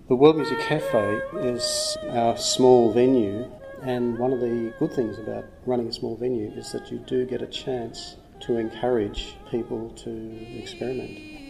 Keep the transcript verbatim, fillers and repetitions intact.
The World Music Cafe is our small venue, and one of the good things about running a small venue is that you do get a chance to encourage people to experiment.